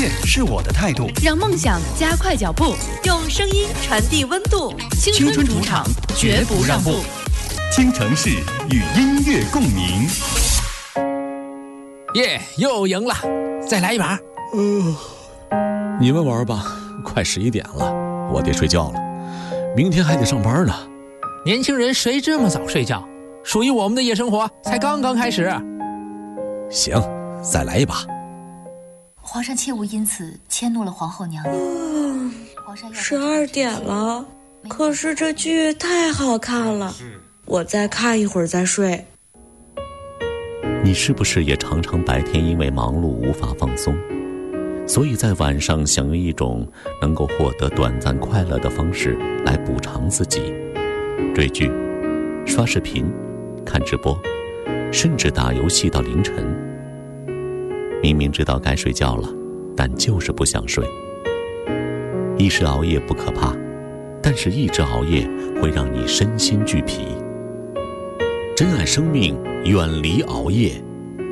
乐是我的态度， 让梦想加快脚步， 用声音传递温度。 青春主场，绝不让步。 京城市与音乐共鸣。 耶，又赢了，再来一把。 你们玩吧，快11点了，我得睡觉了，明天还得上班呢。 年轻人谁这么早睡觉？属于我们的夜生活才刚刚开始。 行，再来一把。 皇上切勿因此迁怒了皇后娘娘。 12点了，可是这剧太好看了，我再看一会儿再睡。 你是不是也常常白天因为忙碌无法放松，所以在晚上想用一种能够获得短暂快乐的方式来补偿自己？追剧、刷视频、看直播，甚至打游戏到凌晨。明明知道该睡觉了，但就是不想睡。一时熬夜不可怕，但是一直熬夜会让你身心俱疲。珍爱生命，远离熬夜。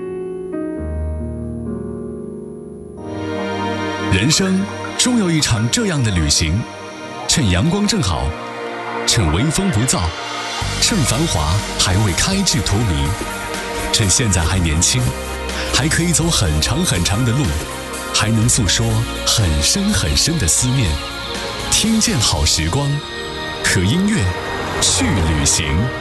人生终有一场这样的旅行，趁阳光正好，趁微风不燥，趁繁华还未开至荼蘼，趁现在还年轻，还可以走很长很长的路，还能诉说很深很深的思念。听见好时光，和音乐去旅行。